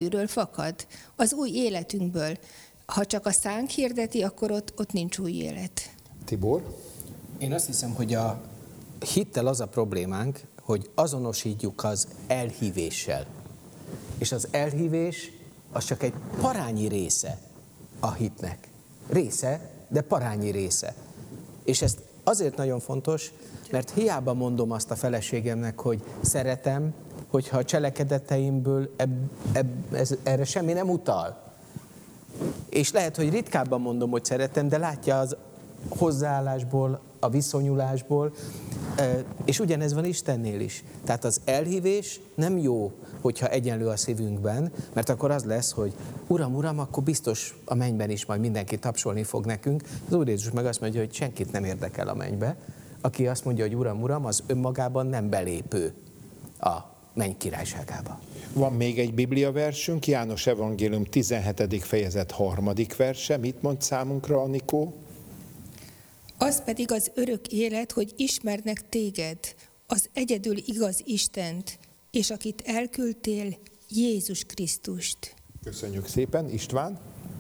belülről fakad, az új életünkből. Ha csak a szánk hirdeti, akkor ott nincs új élet. Tibor? Én azt hiszem, hogy a hittel az a problémánk, hogy azonosítjuk az elhívéssel. És az elhívés az csak egy parányi része a hitnek. Része, de parányi része. És ez azért nagyon fontos, mert hiába mondom azt a feleségemnek, hogy szeretem, hogyha a cselekedeteimből erre semmi nem utal. És lehet, hogy ritkábban mondom, hogy szeretem, de látja az hozzáállásból, a viszonyulásból, és ugyanez van Istennél is. Tehát az elhívés nem jó, hogyha egyenlő a szívünkben, mert akkor az lesz, hogy Uram, Uram, akkor biztos a mennyben is majd mindenki tapsolni fog nekünk. Az Úr Jézus meg azt mondja, hogy senkit nem érdekel a mennybe. Aki azt mondja, hogy Uram, Uram, az önmagában nem belépő a menny királyságába. Van még egy bibliaversünk, János Evangélium 17. fejezet 3. verse. Mit mond számunkra, Anikó? Az pedig az örök élet, hogy ismernek téged, az egyedül igaz Istent, és akit elküldtél, Jézus Krisztust. Köszönjük szépen. István?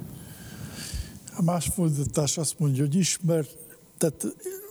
A más fordítás azt mondja, hogy tehát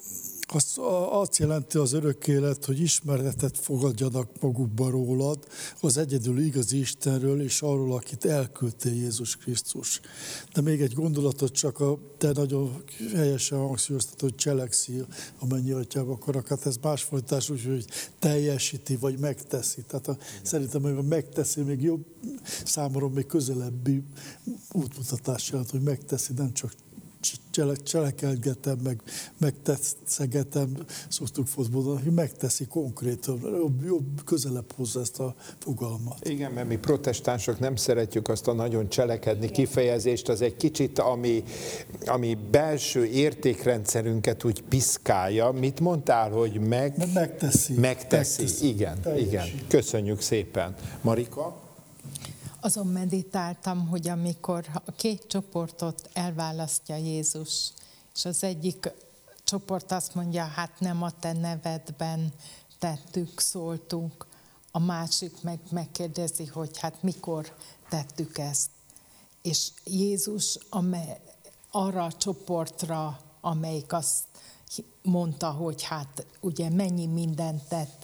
azt jelenti az örök élet, hogy ismeretet fogadjanak magukba rólad, az egyedül igazi Istenről, és arról, akit elküldtél, Jézus Krisztus. De még egy gondolatot csak te nagyon helyesen hangsúlyoztad, hogy cselekszi a mennyi atyába akarak. Hát ez más fordítás úgy, hogy teljesíti, vagy megteszi. Tehát szerintem, hogy megteszi, még jobb, számomra még közelebbi útmutatás jelent, hogy megteszi, nem csak cselekedgetem, megtetszegetem, szoktuk fotbalon, hogy megteszi konkrétan, jobb közelebb hozza ezt a fogalmat. Igen, mert mi protestánsok nem szeretjük azt a nagyon cselekedni kifejezést, az egy kicsit, ami belső értékrendszerünket úgy piszkálja. Mit mondtál, hogy megteszi. Igen. Köszönjük szépen. Marika? Azon meditáltam, hogy amikor a két csoportot elválasztja Jézus, és az egyik csoport azt mondja, hát nem a te nevedben tettük, szóltunk, a másik meg megkérdezi, hogy hát mikor tettük ezt. És Jézus arra a csoportra, amelyik azt mondta, hogy hát ugye mennyi mindent tett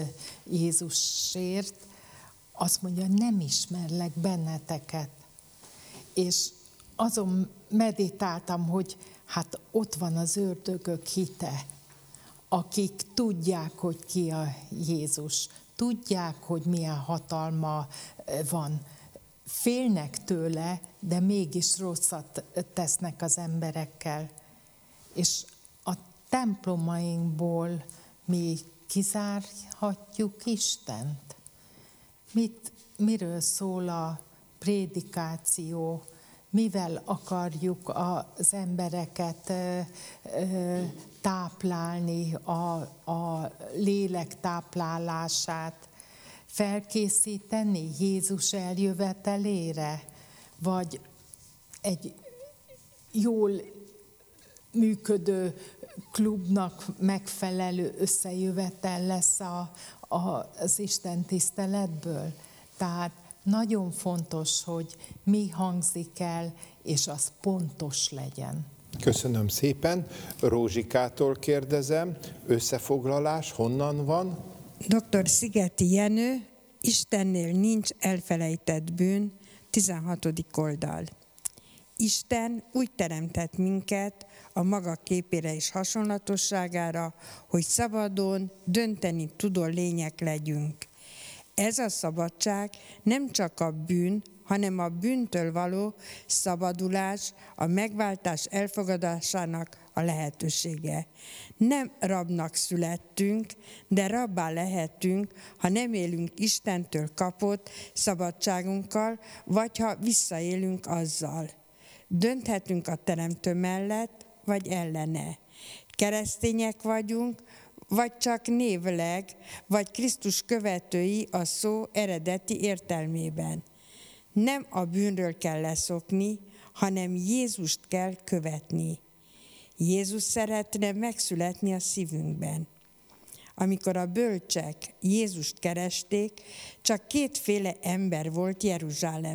Jézusért, azt mondja, nem ismerlek benneteket. És azon meditáltam, hogy hát ott van az ördögök hite, akik tudják, hogy ki a Jézus, tudják, hogy milyen hatalma van. Félnek tőle, de mégis rosszat tesznek az emberekkel. És a templomainkból mi kizárhatjuk Istent? Miről szól a prédikáció, mivel akarjuk az embereket táplálni, a lélek táplálását, felkészíteni Jézus eljövetelére, vagy egy jól működő klubnak megfelelő összejövetel lesz az Isten tiszteletből. Tehát nagyon fontos, hogy mi hangzik el, és az pontos legyen. Köszönöm szépen. Rózsikától kérdezem, összefoglalás honnan van? Dr. Szigeti Jenő, Istennél nincs elfelejtett bűn, 16. oldal. Isten úgy teremtett minket a maga képére és hasonlatosságára, hogy szabadon, dönteni tudó lények legyünk. Ez a szabadság nem csak a bűn, hanem a bűntől való szabadulás, a megváltás elfogadásának a lehetősége. Nem rabnak születtünk, de rabbá lehetünk, ha nem élünk Istentől kapott szabadságunkkal, vagy ha visszaélünk azzal. Dönthetünk a Teremtő mellett, vagy ellene. Keresztények vagyunk, vagy csak névleg, vagy Krisztus követői a szó eredeti értelmében. Nem a bűnről kell leszokni, hanem Jézust kell követni. Jézus szeretne megszületni a szívünkben. Amikor a bölcsek Jézust keresték, csak kétféle ember volt Jeruzsálemben.